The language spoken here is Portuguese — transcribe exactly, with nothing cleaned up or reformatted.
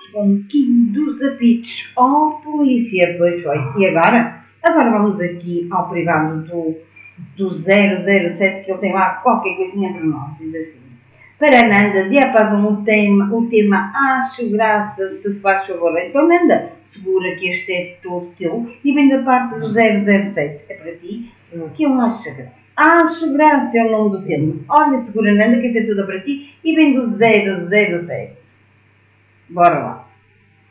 com um quilo dos apitos. Oh, polícia, pois foi. E agora? Agora vamos aqui ao privado do, do zero zero sete, que ele tem lá qualquer coisinha para nós. Diz assim: para Nanda, diapasam o tema, o tema acho graça, se faz favor. Então, Nanda, segura que este é todo teu e vem da parte do zero zero sete. É para ti que eu acho graça. Acho graça é o nome do tema. Olha, segura, Nanda, que este é tudo para ti e vem do zero zero sete. Bora lá.